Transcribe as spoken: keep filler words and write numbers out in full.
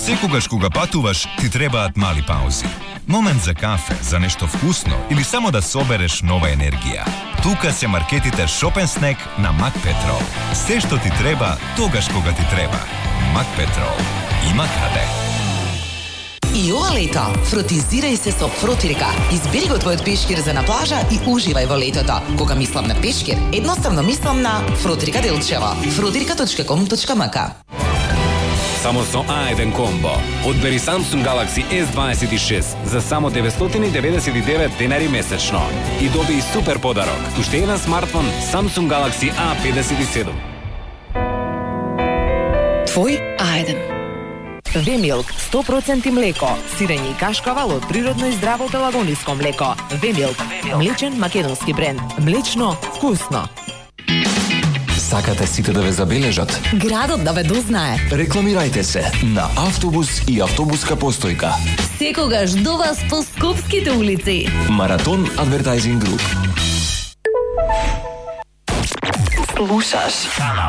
Секогаш кога патуваш, ти требаат мали паузи. Момент за кафе, за нешто вкусно или само да собереш нова енергија. Тука се маркетите Shop and Snack на McPetrol. Се што ти треба, тогаш кога ти треба. McPetrol. Има каде. И ова лето, фротизирај се со Фротирка. Избери го твојот пешкир за на плажа и уживај во летото. Кога мислам на пешкир, едноставно мислам на Фротирка Делчево. фротирка точка ком точка ем ка. Само со А еден комбо. Одбери Samsung Galaxy ес дваесет и шест за само деветстотини деветдесет и девет денари месечно и доби супер подарок. Уште еден смартфон Samsung Galaxy А педесет и седум. Твој А еден. Вемилк, сто проценти млеко, сирење и кашкавал од природно и здраво пелагониско млеко. Вемилк, млечен македонски бренд. Млечно, вкусно. Сакате сите да ве забележат? Градот да ве дознае. Рекламирајте се на автобус и автобуска постојка. Секогаш до вас по скопските улици. Маратон Advertising Group. Слушаш